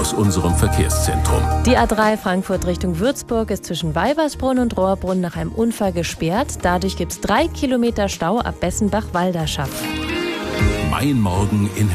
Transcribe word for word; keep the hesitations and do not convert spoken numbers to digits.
aus unserem Verkehrszentrum. Die A drei Frankfurt Richtung Würzburg ist zwischen Weibersbrunn und Rohrbrunn nach einem Unfall gesperrt. Dadurch gibt es drei Kilometer Stau ab Bessenbach-Walderschaft. Mein Morgen in